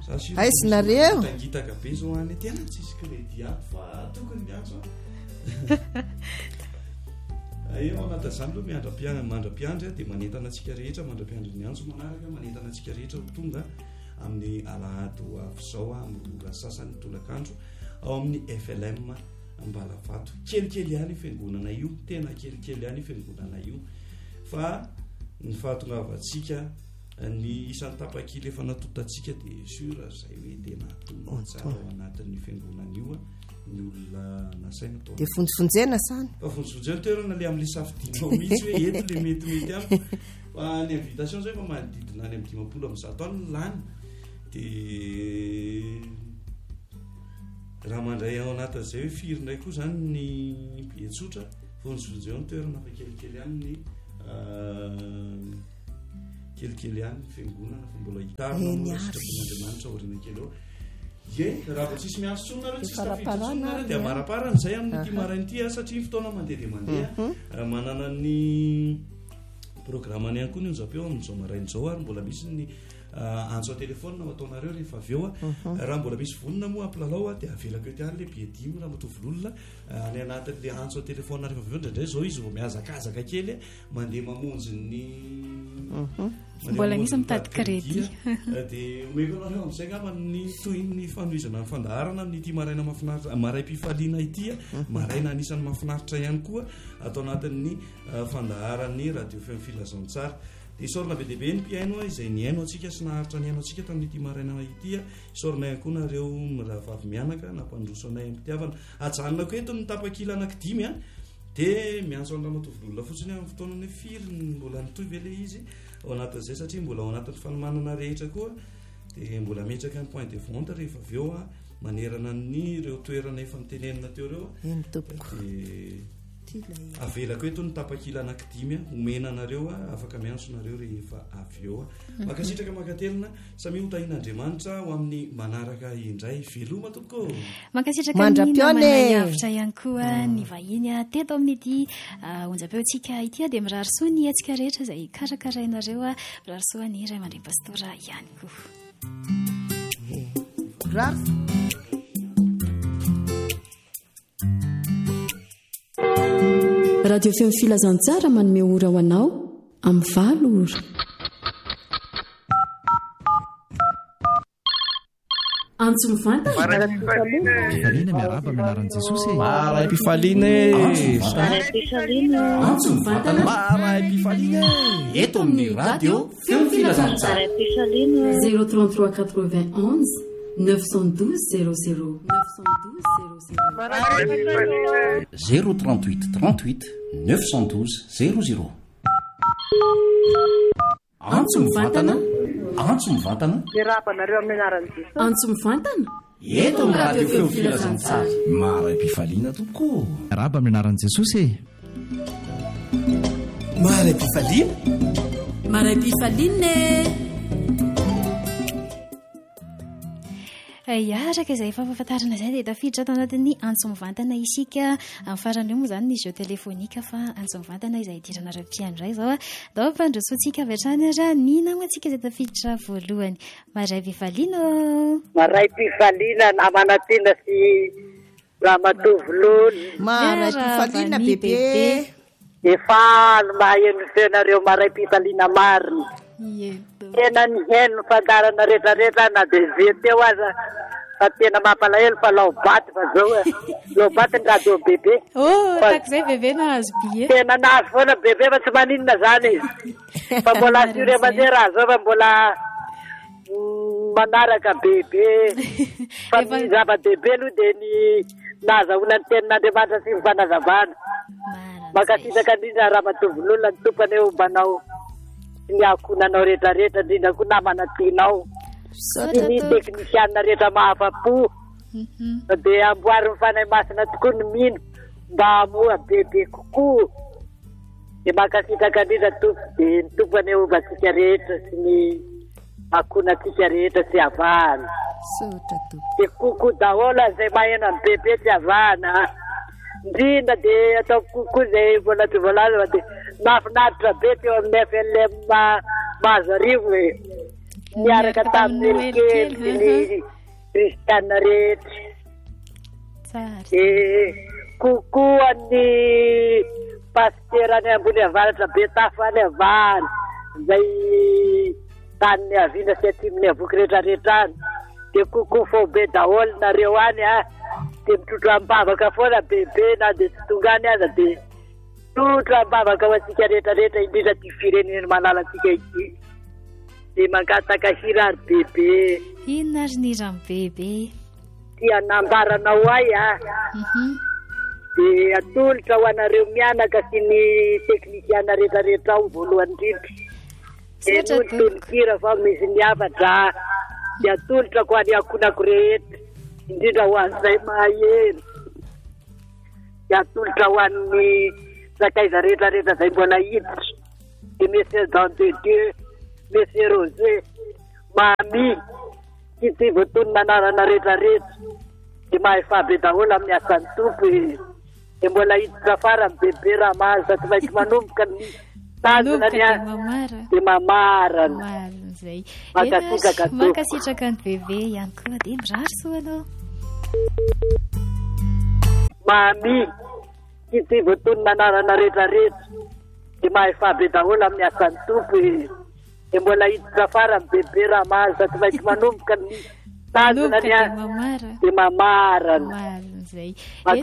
aisinareo tangitaka be zao any tena tsisy crédit ato fa tokony miantso eo anatin'izany aloha mandra-piandry dia manentana antsika rehetra mandra-piandry ny antso manaraka manentana antsika rehetra ho tonga amin'ny alahady avizao amin'ny ora sasany tolakandro ao amin'ny FLM Ambalavato kelikely ihany fiangonana io tena kelikely ihany fiangonana io fa ny fahatongavantsika ny isan'ny tapakily efa natotantsika dia sur zay hoe tena tonga tsara ao anatin'ny fiangonana io ny olona nasaina tao dia fonjifonjena sany fa fonjifonjena toerana le amin'le safidinao mihitsy hoe eto le metimety any fa ny invitation zay fa manodidina any amin'ny 50 any lany dia raha mandray ao anatin'izay hoe firy indray koa zany ny etsotra fonjifonjena toerana fa kelikely any ny kelikely ihany fiangonana fa mbola hitarina moasitrapon'andriamanitra orina kely eo raha vao tsisy miansotsonareo tsisy tafiditsonareo dia maraparany zay amin'ny ty marain'ity satria fotoana mandeha dia mandeha manana ny programmany ihany koa ny onjapeo amin'izao marain'izao ary mbola misy ny antso telefôna ataonareo rehefa avy eo raha mbola misy vonona moa ampilalao dia avelako ety any le biedimo raha matovololona ny anatin'le antso telefôna rehefa avy eo ndraindray zao izy vao miazakazaka kely mandeha mamonjy ny mbola misy mitady crédit dia omeko anareo amin'izay ngamba ny toy ny fanoizana ny fandaharana nyty maraina mafinaritra maray-pifaliana ity maraina anisan'ny mafinaritra ihany koa atao anatin'ny fandaharany radio fm filazantsara dia isorina be deabe ny mpiaino izay ny aino atsika sy naharitra ny aino atsika tamin'ity maraina ity isorina ihany koa nareo rahavavy mianaka nampandroso anay mpitiavana ajanonako eto ny tapakila anankidimy dia miantso an'raha matovololona fotsiny amin'ny fotoanany firy mbola nitoy ve le izy ao anatin'izay satria mbola ao anatin'ny fanomanana rehetra koa dia mbola metraka ny point de vente rehefa avy eo manerana ny ireo toerana efa mitenenina teo reo avelako eto ny tapakila anankidimy omena anareo afaka miantso nareo rehefa avy eo makasitraka makatelina samy hotahin'andriamanitra ho amin'ny manaraka indray veloma toko makasitraka manavitra ihany koa ny vahiny teto amin'ity onjam-peontsika ity dia mirarisoa ny atsika rehetra izay karakarainareo mirarisoa ny ray mandray pastora ihany koa radio feo filazantsara manome ora ho anao amin'ny valo ora antso mivantana pifaliana miaraba mianaran'i jesosy maray pifaliana antso mivantana maray pifaliana eto amin'ny radio feo filazantsara 033 912 00 038 38 912 00 antso mivantana antso mivantana irabanareo amin'ny anaran'i Jesosy antso mivantana eto amin'ny radio feo filazantsara maray-pifaliana tokoa araba amin'ny anaran'i Jesosy maray-pifaliana maray-pifaliana araka izay fampafantarana izay dia tafiditra ato anatin'ny antso mivantana isika amin'ny farany eo moa izany ny jeu téléphonique fa antso mivantana izay hidiranareo mpiandray zao dao mpandrosoantsika avy hatrany ara ny namantsika izay tafiditra voalohany maray-pifaliana maray-pifaliana namanatiana sy ramatovololy maray-pifaliana bebe efa maheno feonareo maray-pifaliana marina tena ny heno fandarana rehetrarehetra na dia ve teo aza fa tena mampalahelo fa laobaty fa zao laobaty ny radio bebe tak'izay bebe nahazo bie tena nahazo foana bebe fa tsy maninona zany izy fa mbola sure mandeha raha zao fa mbola manaraka bebe fa ny zava-dehibe aloha dia ny nahazahoana ny tenin'Andriamanitra sy mifanazavana makasitraka indrindra raha matovololona ny tompany eo mbanao ny akonanao rehetrarehetra indrindra koa namanatianao ny teknisianina rehetra mahafapo dia amboary mifanahy masina tokoa ny mino mba amoa bebe kokoa dia makasitraka indrindra tompo dia ny tompany eo mbatsika rehetra sy ny akonatsika rehetra tsy avahana dia kokoa daholo izay maheno any bebe tsy avahana indrindra dia atao kokoa izay mbola tsy voalaza dia mahafinaritra be teo amin'ny FLM mahazo arivo miaraka tamin'ny kely ny kristiana rehetra. Kokoa ny pasterany ambony avaratra be tafany avany zay tanyny aviana sy atiminy avoky rehetrarehetrany de kokoa fo be daholo nareo any de mitrotro ambavaka foana bebe na de tsy tonga any aza de trotro ambavaka ho atsika rehetrarehetra indrindra ty fireneny manala atsika ity de mangataka hirary bebe. Inona ary ny rano bebe? Tia nambaranao ay de atolotra ho anareo mianaka sy ny teknisiana rehetrarehetra ao voalohany indrindra. De tolokira fa misy miavatra de atolotra ko any akonako rehetra indrindra ho an'izay mahahelo. De atolotra ho an'ny sakaiza rehetrarehetra zay mbola hiditra de monsieur dans de Dieu, monsieur Rosé, mami sy tsy voatonona anarana rehetrarehetra de mahefabe daholo amin'ny asan'ny tompo de mbola hiditra fara ny bebe raha mahazo tsy maintsy manomboka ny tazona de mamarana. Zay makasitraka ny bebe ihany koa de mirary soanao. Mami sy tsy voatonona anarana rehetrarehetra de mahefabe daholo amin'ny asan'ny tompo de mbola hiditra fara ny bebe raha mahazo tsy maintsy manomboka ny tazona de mamarana. Zay